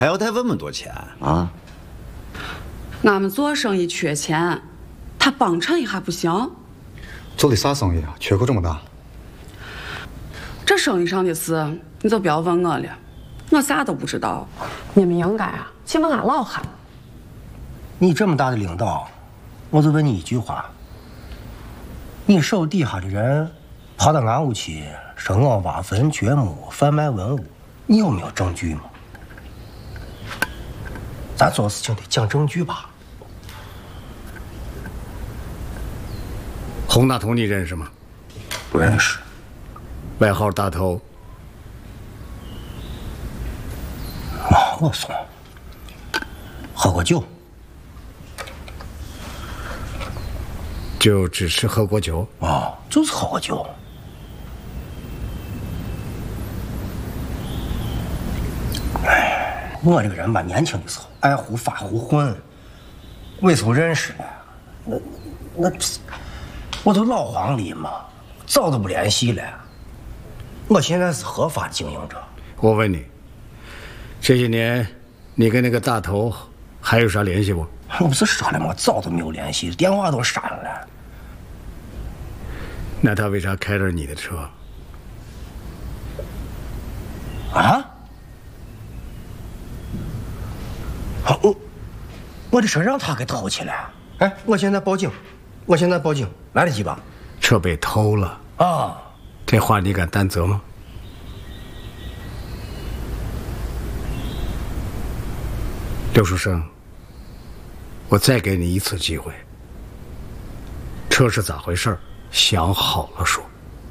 还要贷那么多钱啊？ 俺们做生意缺钱，他帮衬一下不行？ 做的啥生意啊？缺口这么大？ 这生意上的事，你就不要问我了，我啥都不知道。你们应该啊，去问俺老汉。 你这么大的领导，我就问你一句话：你手底下的人跑到俺屋去，说我挖坟掘墓、贩卖文物，你有没有证据吗？咱做事情得讲证据吧。 洪大头你认识吗？ 不认识。 外号大头。 我怂。喝过酒。 就只是喝过酒？ 哦，就是喝过酒。哎，我这个人吧，年轻的时候爱胡发胡混，为啥认识呢？那我都老黄历嘛，早都不联系了。我现在是合法经营者。 我问你，这些年你跟那个大头还有啥联系不？ 我不是说了吗？我早都没有联系，电话都删了。 那他为啥开着你的车？ 啊？我的车让他给偷去了。哎，我现在报警，来得及吧？ 车被偷了啊！ 这话你敢担责吗？刘书生，我再给你一次机会。车是咋回事？想好了说。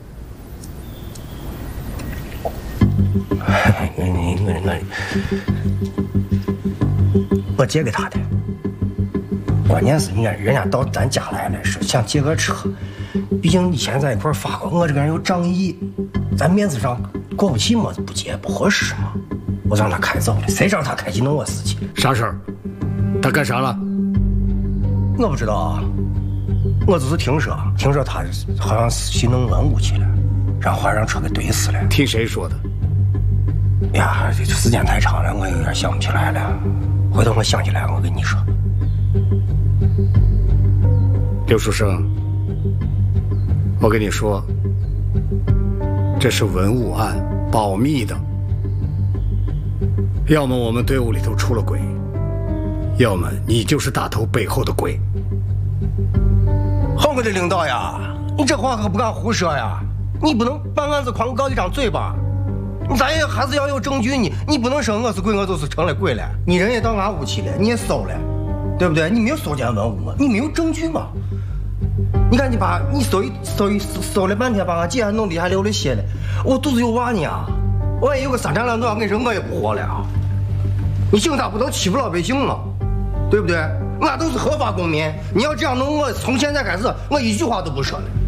我借给他的。关键是你看，人家到咱家来了，是想借个车，毕竟以前在一块发过，我这个人有仗义，咱面子上过不去嘛，不借不合适嘛，我让他开走了，谁让他开去弄我司机？ 啥事儿？他干啥了？ 我不知道啊，我只是听说他好像是去弄文物去了，然后还让车给怼死了。 听谁说的？ 呀，这时间太长了，我有点想不起来了。回头我想起来，我跟你说。 刘书生，我跟你说，这是文物案，保密的。要么我们队伍里头出了鬼，要么你就是大头背后的鬼。 好我的领导呀，你这话可不敢胡说呀！你不能办案子光靠一张嘴巴，咱也还是要有证据。你不能说我是鬼，我就是成了鬼了。你人也到俺屋去了，你也搜了，对不对？你没有搜件文物嘛？你没有证据嘛？你看你搜了半天，把俺姐还弄的还流了血了。我肚子有娃呢啊！万一有个3长2短，跟你说我也不活了啊！你警察不能欺负老百姓嘛，对不对？俺都是合法公民，你要这样弄，我从现在开始我一句话都不说了。